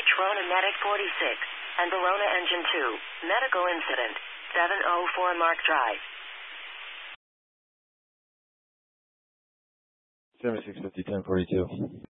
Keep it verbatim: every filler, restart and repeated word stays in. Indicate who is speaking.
Speaker 1: Trona Medic forty-six, and Bologna Engine two, medical incident, seven oh four Mark Drive.
Speaker 2: seventy-six fifty, ten forty-two.